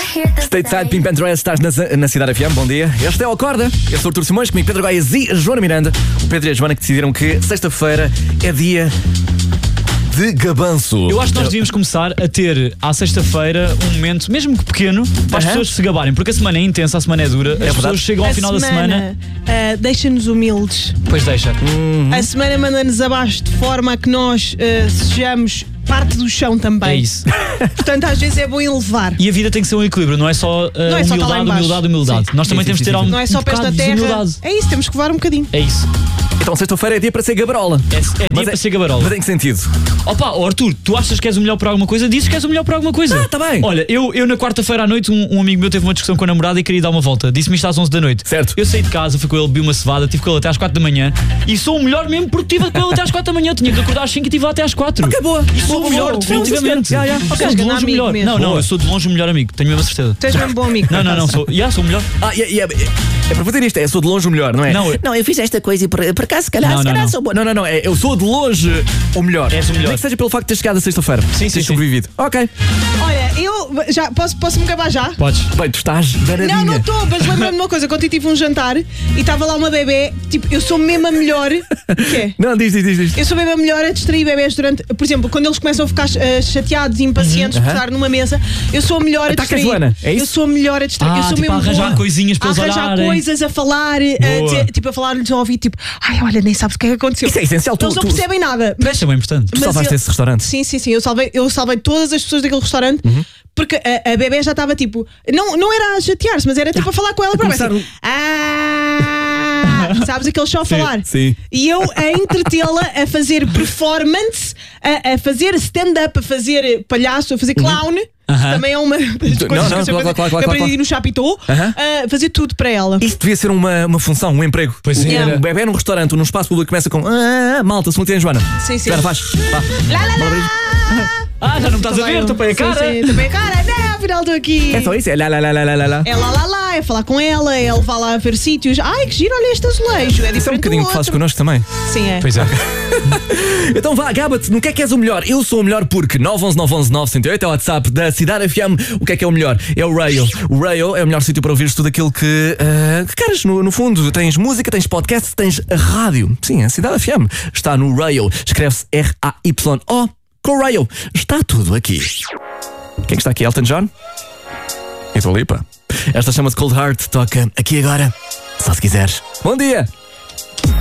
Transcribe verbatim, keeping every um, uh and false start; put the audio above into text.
Stateside, Pink Panther, estás na, na Cidade F M, bom dia. Este é o Acorda, eu sou o Artur Simões, comigo Pedro Goiás e a Joana Miranda. O Pedro e a Joana que decidiram que sexta-feira é dia de gabanço. Eu acho que nós devíamos começar a ter à sexta-feira um momento, mesmo que pequeno, para as Aham. pessoas se gabarem, porque a semana é intensa, a semana é dura, as verdade. pessoas chegam ao A final da semana, ah, deixa-nos humildes. pois deixa. A semana manda-nos abaixo de forma a que nós ah, sejamos parte do chão também. É isso. Portanto, às vezes é bom elevar. E a vida tem que ser um equilíbrio, não é só uh, Não é só estar lá humildade, em baixo. humildade, humildade. Nós também Sim, temos sim, de ter sim, um, Não é só um pés na bocado de terra. humildade. É isso, temos que levar um bocadinho. É isso. Então sexta-feira é dia para ser gabarola. É, é dia Mas para é- ser gabarola. Mas em que sentido? Opa, oh Arthur, tu achas que és o melhor para alguma coisa? Dizes que és o melhor para alguma coisa. Ah, tá bem. Olha, eu, eu na quarta-feira à noite, um, um amigo meu teve uma discussão com a namorada e queria dar uma volta. Disse-me isto às onze da noite. Certo. Eu saí de casa, fui com ele, bebi uma cevada, estive com ele até às quatro da manhã e sou o melhor mesmo porque estive com ele até às quatro da manhã. Eu tinha que acordar às cinco e estive lá até às quatro. Ok, boa. E sou Boa, o melhor, boa, boa. definitivamente. Já, já. Sou Ok, de grande longe o amigo melhor. mesmo. Não, não, Boa. eu sou de longe o melhor amigo, tenho mesmo a certeza. Tu és mesmo bom amigo. Não, não, não, sou. Já, sou o melhor. Ah, e, e, é, é para fazer isto, é sou de longe o melhor, não é? Não, eu- não eu fiz esta coisa e por, por acaso, se calhar, Não, se não, calhar não. sou bom. Não, não, não, é, eu sou de longe o melhor. És o melhor. Nem que seja pelo facto de ter chegado a sexta-feira. Sim, sim, Ter sim. sobrevivido. Ok. Olha, eu já posso, posso me acabar já? Podes. Bem, tu estás danadinha. Não, não estou, mas lembrando-me de uma coisa. Quando eu tive um jantar e estava lá uma bebê, tipo, eu sou mesmo a melhor. O quê? Não, diz, diz, diz. diz. Eu sou mesmo a melhor a distrair bebés durante. Por exemplo, quando eles começam a ficar eh, chateados e impacientes Uhum. por estar numa mesa, eu sou a melhor a Ataca a distrair. Joana, é isso? Eu sou a melhor a distrair. Ah, eu sou tipo, mesmo a arranjar boa coisinhas para a eles arranjar olharem. coisas, a falar, a Boa. dizer, tipo, a falar-lhes ao ouvido, tipo, ai, olha, nem sabes o que é que aconteceu. Isso é essencial. Tu, Eles não tu, percebem nada. Mas, Isso é bem importante. tu salvaste eu- esse restaurante. Sim, sim, sim. Eu salvei, eu salvei todas as pessoas daquele restaurante. Uhum. Porque a, a bebê já estava tipo. Não, não era a chatear-se, mas era tipo a falar com ela própria. começar Assim, ah, sabes aquele só a falar? sim. E eu a entretê-la a fazer performance, a, a fazer stand-up, a fazer palhaço, a fazer clown. Aham. Também é uma das coisas Não, que não, eu sei claro, fazer. claro, claro, Eu aprendi claro. no Chapitão Aham. a fazer tudo para ela. Isto devia ser uma, uma função, um emprego. Pois é. Um bebê num restaurante ou num espaço público começa com ah, malta, se não tem Joana. Sim, sim. Joana, faz. Vá. Lá, lá, Bora abrir. lá. Ah, já não me estás a ver, tapei a cara. Sim, sim, tapei a cara. Não, afinal estou aqui. É só isso? É lá, lá, lá, lá, lá, lá, lá. É lá, lá, lá, é falar com ela, é levar lá a ver sítios. Ai, que giro, olha este azulejo. É diferente Isso é um bocadinho do que fazes outro. connosco também. Sim, é. Pois é. Então vá, gaba-te, no que é que és o melhor? Eu sou o melhor porque nove um um nove um um nove zero oito é o WhatsApp da Cidade F M. O que é que é o melhor? É o Rail. O Rail é o melhor sítio para ouvires tudo aquilo que, uh, que queres. No, no fundo, tens música, tens podcast, tens a rádio. Sim, a Cidade F M está no Rail. Escreve-se R A Y O. Com o Rail. Está tudo aqui. Quem é que está aqui? Elton John? E Dua Lipa. Esta chama-se Cold Heart. Toca aqui agora. Só se quiseres. Bom dia!